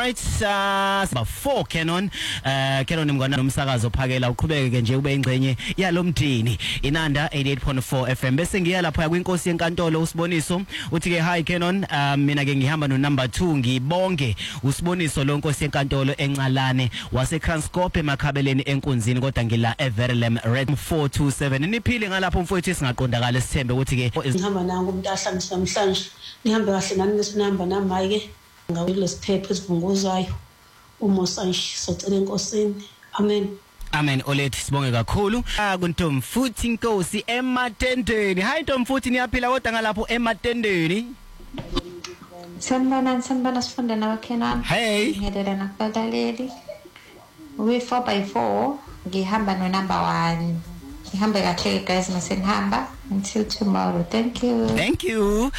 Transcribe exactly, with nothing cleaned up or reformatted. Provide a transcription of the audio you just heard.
right, uh four Canon uh Canon mngwana nomsakazo phakela uqhubeke nje ube ingcenye yalomdini Inanda eighty-eight point four F M bese ngiya lapha kwinkosi yenkantolo uSiboniso uthi ke hi Canon um, mina ke ngihamba no number two ngibonge uSiboniso lonkosi yenkantolo encalane wase Kranscope emakhabeleni enkunzini kodwa ngila Everlem Red four two seven niphile ngalapho mfowethu singaqondakala sithembe ukuthi ke ngihamba nangu umuntu ahlanganisa namhlanje nihambe kahle nami nesinamba nami hayi ke ngawulesiphepho esivunguzayo uMosanshi socela enkosini amen amen olethi sibonge kakhulu akuntom futhi inkosi ematendeni hayi ntom futhi niyaphila kodwa ngalapho ematendeni sanibona sanibona sifunde nawe Kenan hey ngedela nakudaleli we four by four ngihamba no number one ngihambe kahle guys masenihamba until tomorrow thank you thank you